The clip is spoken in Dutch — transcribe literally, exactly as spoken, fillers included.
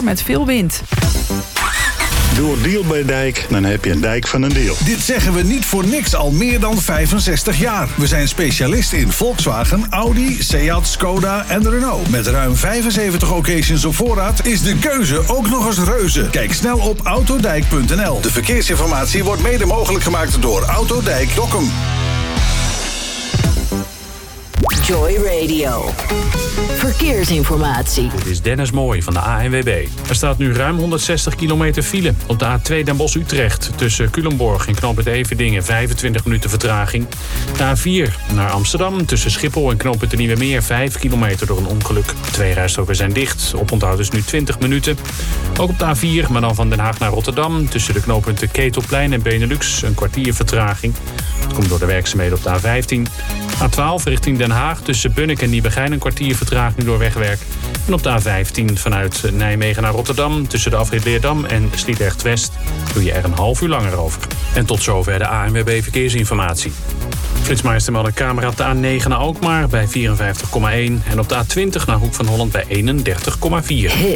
donker met veel wind. Doe een deal bij Dijk, dan heb je een dijk van een deal. Dit zeggen we niet voor niks al meer dan vijfenzestig jaar. We zijn specialist in Volkswagen, Audi, Seat, Skoda en Renault. Met ruim vijfenzeventig occasions op voorraad is de keuze ook nog eens reuze. Kijk snel op autodijk punt n l. De verkeersinformatie wordt mede mogelijk gemaakt door Autodijk Dokkum. Joy Radio. Verkeersinformatie. Dit is Dennis Mooij van de A N W B. Er staat nu ruim honderdzestig kilometer file op de A twee Den Bosch-Utrecht. Tussen Culemborg en knooppunt Everdingen vijfentwintig minuten vertraging. De A vier naar Amsterdam tussen Schiphol en knooppunt de Nieuwe Meer vijf kilometer door een ongeluk. Twee rijstroken zijn dicht. Oponthoud is nu twintig minuten. Ook op de A vier, maar dan van Den Haag naar Rotterdam. Tussen de knooppunten Ketelplein en Benelux een kwartier vertraging. Dat komt door de werkzaamheden op de A vijftien. A twaalf richting Den Haag tussen Bunnik en Nieuwegein een kwartier vertraging door wegwerk. En op de A vijftien vanuit Nijmegen naar Rotterdam tussen de afrit Leerdam en Sliedrecht-West doe je er een half uur langer over. En tot zover de A N W B Verkeersinformatie. Flitsmeister meldt een camera op de A negen naar Alkmaar bij vierenvijftig komma één en op de A twintig naar Hoek van Holland bij eenendertig komma vier.